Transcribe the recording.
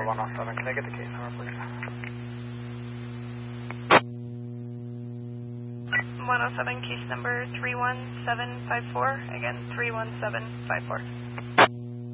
107, can I get the case number, please? 107, case number 31754. Again, 31754.